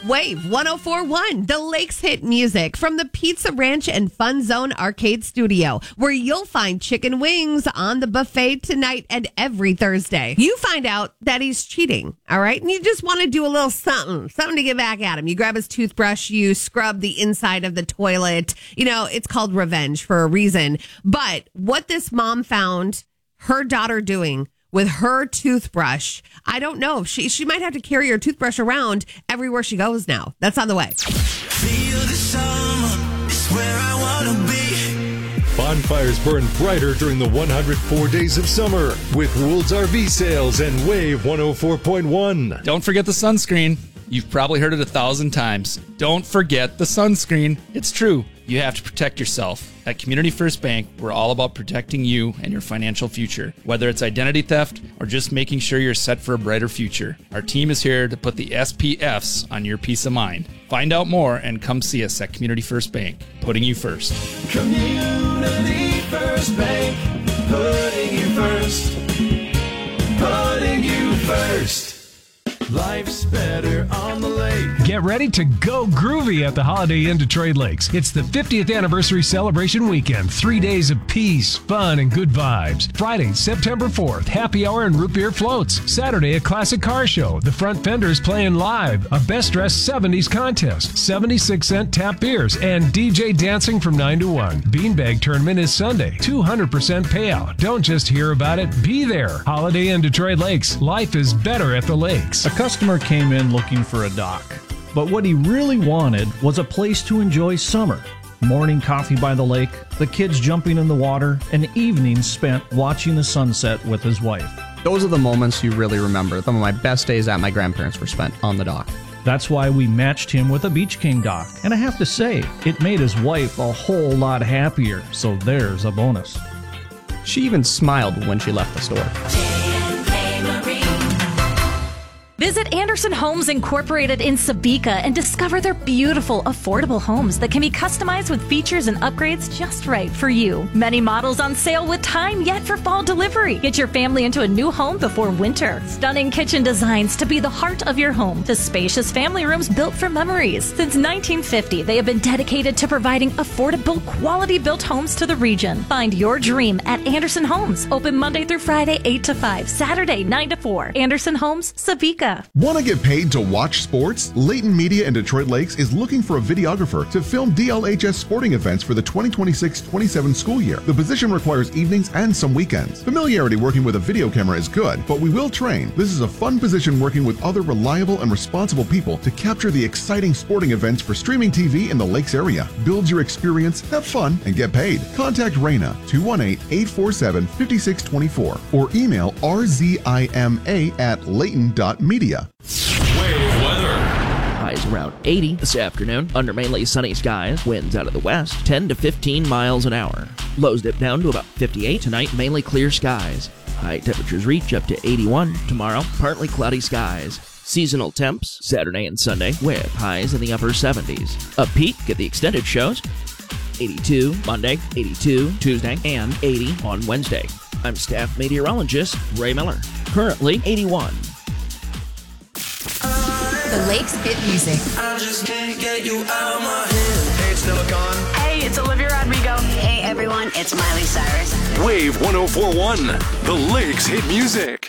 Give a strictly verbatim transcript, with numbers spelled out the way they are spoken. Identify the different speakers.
Speaker 1: Wave one oh four point one, the Lakes hit music from the Pizza Ranch and Fun Zone Arcade Studio, where you'll find chicken wings on the buffet tonight and every Thursday. You find out that he's cheating, all right? And you just want to do a little something, something to get back at him. You grab his toothbrush, you scrub the inside of the toilet. You know, it's called revenge for a reason. But what this mom found her daughter doing with her toothbrush, I don't know. She she might have to carry her toothbrush around everywhere she goes now. That's on the way.
Speaker 2: Feel the summer, it's where I want to be.
Speaker 3: Bonfires burn brighter during the one hundred four days of summer with Rules R V sales and Wave one oh four point one.
Speaker 4: Don't forget the sunscreen. You've probably heard it a thousand times. Don't forget the sunscreen. It's true. You have to protect yourself. At Community First Bank, we're all about protecting you and your financial future, whether it's identity theft or just making sure you're set for a brighter future. Our team is here to put the S P Fs on your peace of mind. Find out more and come see us at Community First Bank, putting you first.
Speaker 2: Community First Bank, putting you first, putting you first. Life's better on the lake.
Speaker 5: Get ready to go groovy at the Holiday Inn Detroit Lakes. It's the fiftieth anniversary celebration weekend. Three days of peace, fun, and good vibes. Friday, September fourth, happy hour and root beer floats. Saturday, a classic car show. The front fenders playing live. A best dressed seventies contest. seventy-six cent tap beers. And D J dancing from nine to one. Beanbag tournament is Sunday. two hundred percent payout. Don't just hear about it. Be there. Holiday Inn Detroit Lakes. Life is better at the lakes.
Speaker 6: A customer came in looking for a dock, but what he really wanted was a place to enjoy summer. Morning coffee by the lake, the kids jumping in the water, and evenings spent watching the sunset with his wife.
Speaker 7: Those are the moments you really remember. Some of my best days at my grandparents were spent on the dock.
Speaker 6: That's why we matched him with a Beach King dock. And I have to say, it made his wife a whole lot happier, so there's a bonus.
Speaker 7: She even smiled when she left the store.
Speaker 8: Visit Anderson Homes Incorporated in Sabika and discover their beautiful, affordable homes that can be customized with features and upgrades just right for you. Many models on sale with time yet for fall delivery. Get your family into a new home before winter. Stunning kitchen designs to be the heart of your home. The spacious family rooms built for memories. Since nineteen fifty, they have been dedicated to providing affordable, quality-built homes to the region. Find your dream at Anderson Homes. Open Monday through Friday, eight to five. Saturday, nine to four. Anderson Homes, Sabika.
Speaker 9: Want to get paid to watch sports? Layton Media in Detroit Lakes is looking for a videographer to film D L H S sporting events for the twenty twenty-six twenty-seven school year. The position requires evenings and some weekends. Familiarity working with a video camera is good, but we will train. This is a fun position working with other reliable and responsible people to capture the exciting sporting events for streaming T V in the Lakes area. Build your experience, have fun, and get paid. Contact Raina, two one eight, eight four seven, five six two four or email r z i m a at layton dot media.
Speaker 10: Wave weather. Highs around eighty this afternoon under mainly sunny skies. Winds out of the west ten to fifteen miles an hour. Lows dip down to about fifty-eight tonight, mainly clear skies. High temperatures reach up to eighty-one tomorrow, partly cloudy skies. Seasonal temps Saturday and Sunday with highs in the upper seventies. A peek at the extended shows. eighty-two Monday, eighty-two Tuesday, and eighty on Wednesday. I'm staff meteorologist Ray Miller. Currently eighty-one.
Speaker 11: The Lakes hit music.
Speaker 2: I just can't get you out of my head. Hey, it's Noah Gone.
Speaker 12: Hey, it's Olivia Rodrigo.
Speaker 13: Hey, everyone, it's Miley Cyrus.
Speaker 3: Wave one oh four point one, the Lakes hit music.